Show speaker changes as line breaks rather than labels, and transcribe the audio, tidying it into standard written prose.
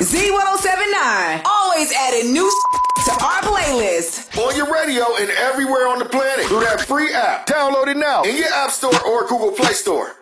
Z1079. Always adding new to our playlist.
On your radio and everywhere on the planet through that free app. Download it now in your App Store or Google Play Store.